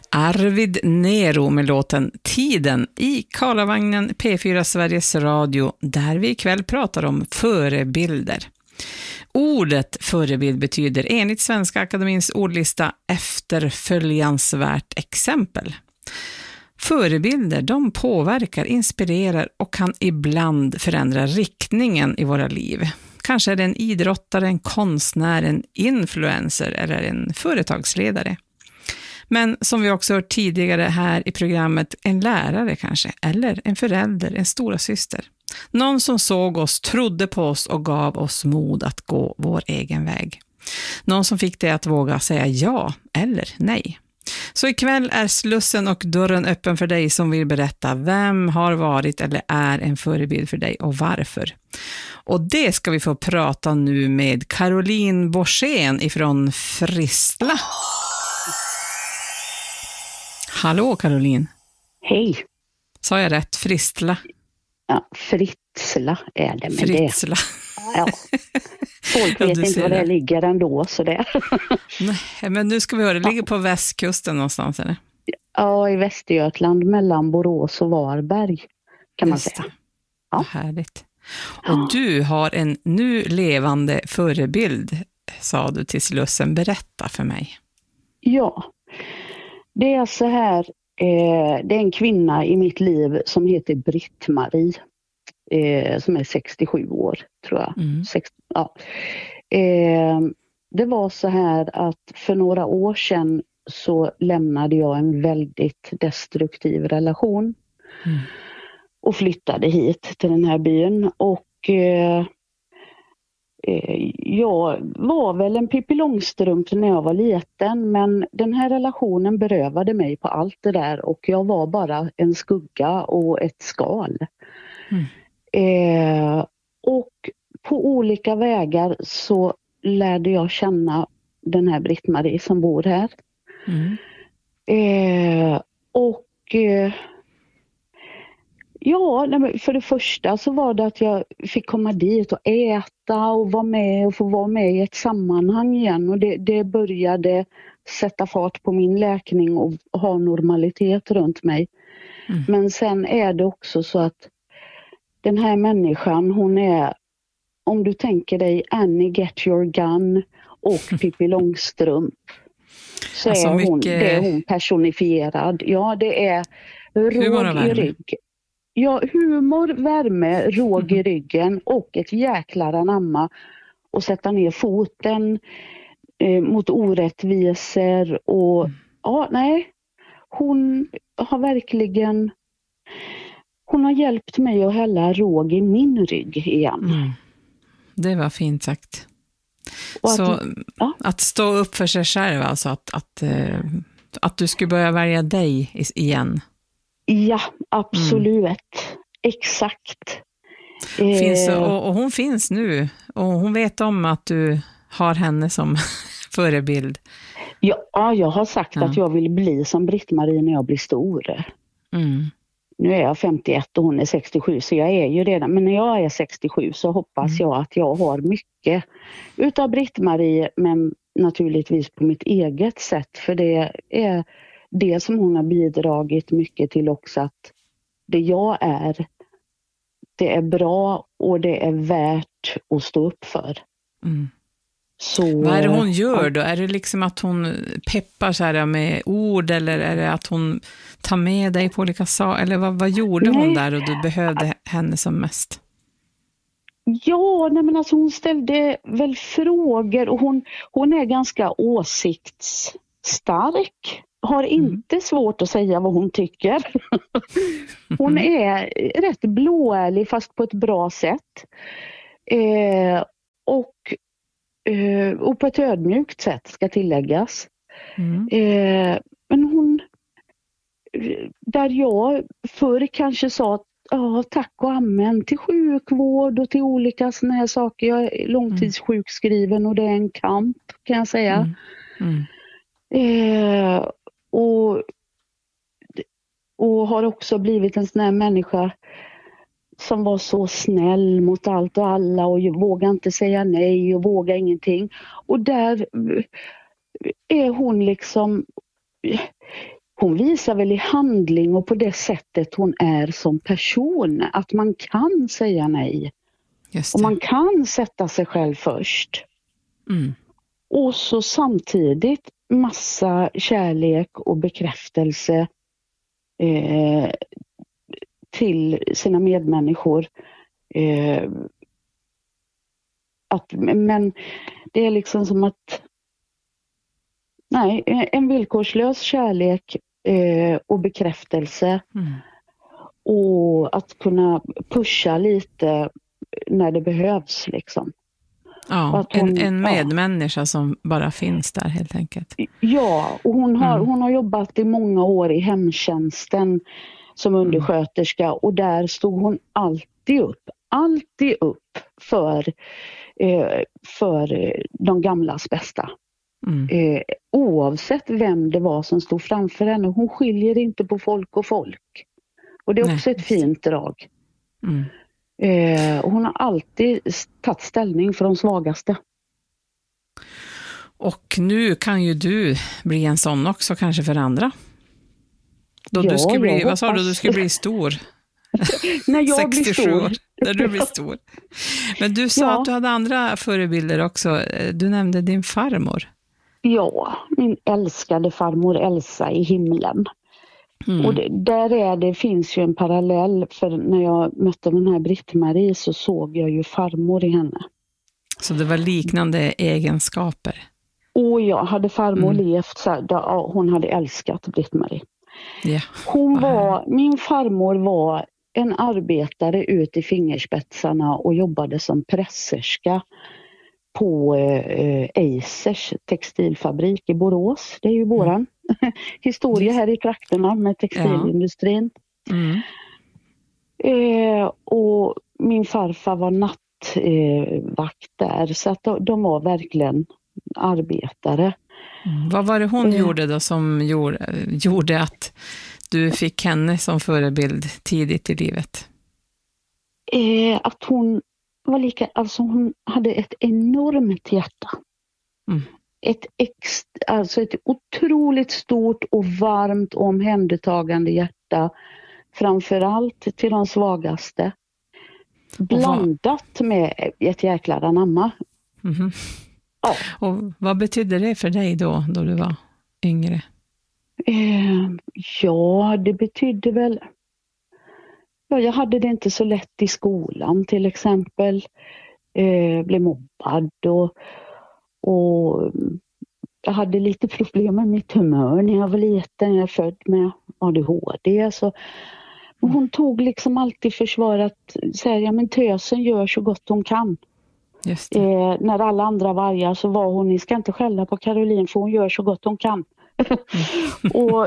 Arvid Nero med låten Tiden i Karlavagnen P4 Sveriges Radio, där vi ikväll pratar om förebilder. Ordet förebild betyder enligt Svenska Akademins ordlista efterföljansvärt exempel. Förebilder, de påverkar, inspirerar och kan ibland förändra riktningen i våra liv. Kanske är det en idrottare, en konstnär, en influencer eller en företagsledare. Men som vi också hört tidigare här i programmet, en lärare kanske, eller en förälder, en stora syster. Någon som såg oss, trodde på oss och gav oss mod att gå vår egen väg. Någon som fick dig att våga säga ja eller nej. Så ikväll är slussen och dörren öppen för dig som vill berätta vem har varit eller är en förebild för dig och varför. Och det ska vi få prata nu med Caroline Borssén ifrån Fristla. Hallå Caroline. Hej. Sa jag rätt? Fristla? Ja, Fritsla är det. Men Fritsla. Det, ja. Folk vet inte var det ligger ändå. Så det. Nej, men nu ska vi höra, det ligger på västkusten någonstans eller? Ja, i Västergötland mellan Borås och Varberg kan man säga. Ja. Härligt. Och du har en nu levande förebild, sa du till Slussen. Berätta för mig. Ja, det är så här. Det är en kvinna i mitt liv som heter Britt-Marie. Som är 67 år, tror jag. 60, ja. Det var så här att för några år sedan så lämnade jag en väldigt destruktiv relation. Och flyttade hit till den här byn. Och jag var väl en Pippi Långstrump när jag var liten, men den här relationen berövade mig på allt det där och jag var bara en skugga och ett skal. Och på olika vägar så lärde jag känna den här Britt-Marie som bor här. Ja, för det första så var det att jag fick komma dit och äta och vara med och få vara med i ett sammanhang igen. Och det började sätta fart på min läkning och ha normalitet runt mig. Men sen är det också så att den här människan, hon är, om du tänker dig Annie Get Your Gun och Pippi Långstrump, så alltså är hon, det är hon personifierad. Ja, det är råg i rygg. Ja, humor, värme, råg i ryggen och ett jäklar anamma och sätta ner foten mot orättvisor och ja, nej, hon har verkligen, hon har hjälpt mig att hälla råg i min rygg igen. Det var fint sagt. Så att stå upp för sig själv, alltså att du skulle börja välja dig igen. Ja, absolut. Exakt. Och hon finns nu. Och hon vet om att du har henne som förebild. Ja, jag har sagt att jag vill bli som Britt-Marie när jag blir stor. Nu är jag 51 och hon är 67, så jag är ju redan. Men när jag är 67 så hoppas jag att jag har mycket utav Britt-Marie, men naturligtvis på mitt eget sätt. För det är det som hon har bidragit mycket till också, att det jag är, det är bra och det är värt att stå upp för. Så, vad är det hon gör då? Är det liksom att hon peppar så här med ord, eller är det att hon tar med dig på olika saker? Eller vad gjorde hon där och du behövde henne som mest? Ja, nej men alltså hon ställde väl frågor och hon är ganska åsiktsstark. Har inte svårt att säga vad hon tycker. Hon är rätt blåärlig fast på ett bra sätt. Och på ett ödmjukt sätt ska tilläggas. Men hon, där jag förr kanske sa tack och amen till sjukvård och till olika såna här saker. Jag är långtidssjukskriven och det är en kamp, kan jag säga. Och har också blivit en sån här människa som var så snäll mot allt och alla och vågar inte säga nej och vågar ingenting. Och där är hon liksom, hon visar väl i handling och på det sättet hon är som person att man kan säga nej. Just Och det. man kan sätta sig själv först. Mm. Och så samtidigt massa kärlek och bekräftelse till sina medmänniskor. Men det är liksom som att en villkorslös kärlek och bekräftelse. Mm. Och att kunna pusha lite när det behövs liksom. Ja, en medmänniska som bara finns där helt enkelt. Ja, och hon har jobbat i många år i hemtjänsten som undersköterska och där stod hon alltid upp för de gamlas bästa. Oavsett vem det var som stod framför henne. Hon skiljer inte på folk och folk. Och det är också ett fint drag. Och hon har alltid tagit ställning för de svagaste. Och nu kan ju du bli en sån också kanske för andra. Då du ska bli, vad sa du skulle bli stor? När jag 67 blir stor. År, när du blir stor. Men du sa att du hade andra förebilder också. Du nämnde din farmor. Ja, min älskade farmor Elsa i himlen. Och det finns ju en parallell, för när jag mötte den här Britt-Marie så såg jag ju farmor i henne. Så det var liknande egenskaper? Och jag hade farmor levt så här, hon hade älskat Britt-Marie. Ja. Min farmor var en arbetare ut i fingerspetsarna och jobbade som presserska på Eisers textilfabrik i Borås. Det är ju våran historia här i trakterna med textilindustrin. Och min farfar var nattvakt där, så att de var verkligen arbetare. Vad var det hon gjorde då som gjorde att du fick henne som förebild tidigt i livet? Att hon var hon hade ett enormt hjärta. Ett otroligt stort och varmt och omhändertagande hjärta. Framförallt till de svagaste. Blandat med ett jäkla anamma. Ja. Och vad betydde det för dig då du var yngre? Det betydde väl... jag hade det inte så lätt i skolan till exempel. Blev mobbad och jag hade lite problem med mitt humör när jag var liten. Jag är född med ADHD. Så hon tog liksom alltid försvar att säga, men tösen gör så gott hon kan. Just det. När alla andra vargar så var hon, ni ska inte skälla på Caroline för hon gör så gott hon kan. Och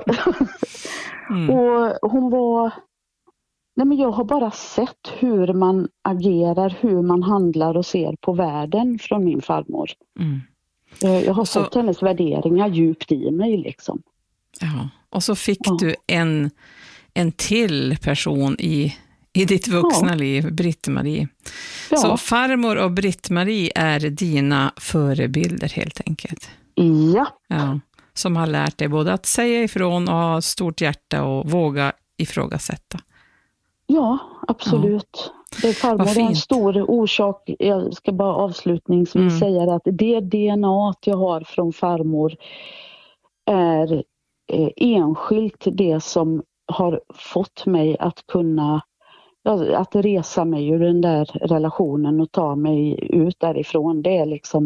hon var... men jag har bara sett hur man agerar, hur man handlar och ser på världen från min farmor. Jag har fått hennes värderingar djupt i mig liksom. Ja, och så fick du en till person i ditt vuxna liv, Britt-Marie. Ja. Så farmor och Britt-Marie är dina förebilder helt enkelt. Ja. Som har lärt dig både att säga ifrån och ha stort hjärta och våga ifrågasätta. Ja, absolut. Det farmor är en stor orsak. Jag ska bara avslutningsvis säga att det DNA jag har från farmor är enskilt det som har fått mig att kunna att resa mig ur den där relationen och ta mig ut därifrån. Det är liksom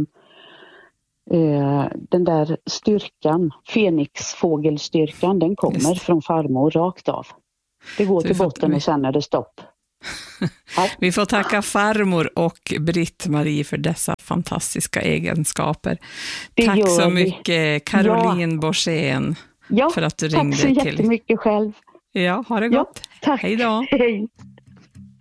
den där styrkan, Fenixfågelstyrkan, den kommer från farmor rakt av. Det går till botten och sen är det stopp. Vi får tacka farmor och Britt-Marie för dessa fantastiska egenskaper. Tack så mycket Caroline Borssén för att du ringde till. Tack så jättemycket själv. Ja, ha det gott. Tack. Hej då. Hej.